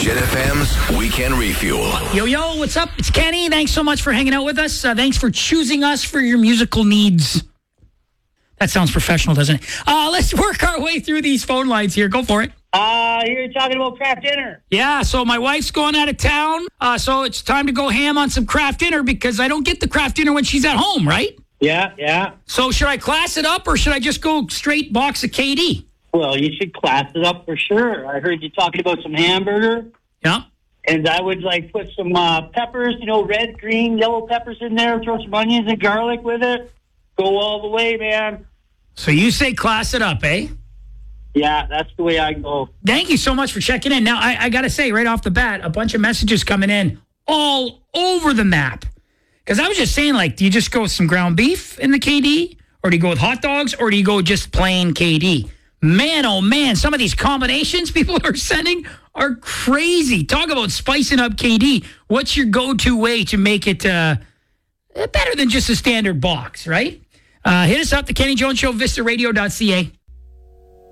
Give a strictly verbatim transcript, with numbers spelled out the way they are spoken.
Jet F M's Weekend Refuel. Yo, yo, what's up? It's Kenny. Thanks so much for hanging out with us. Uh, thanks for choosing us for your musical needs. That sounds professional, doesn't it? Uh, let's work our way through these phone lines here. Go for it. Uh, you're talking about craft dinner. Yeah, so my wife's going out of town, uh, so it's time to go ham on some craft dinner because I don't get the craft dinner when she's at home, right? Yeah, yeah. So should I class it up or should I just go straight box of K D? Well, you should class it up for sure. I heard you talking about some hamburger. Yeah. And I would, like, put some uh, peppers, you know, red, green, yellow peppers in there, throw some onions and garlic with it. Go all the way, man. So you say class it up, eh? Yeah, that's the way I go. Thank you so much for checking in. Now, I, I got to say, right off the bat, a bunch of messages coming in all over the map. Because I was just saying, like, do you just go with some ground beef in the K D? Or do you go with hot dogs? Or do you go just plain K D? Man, oh, man, some of these combinations people are sending are crazy. Talk about spicing up K D. What's your go-to way to make it uh, better than just a standard box, right? Uh, hit us up, the Kenny Jones Show, vista radio dot c a.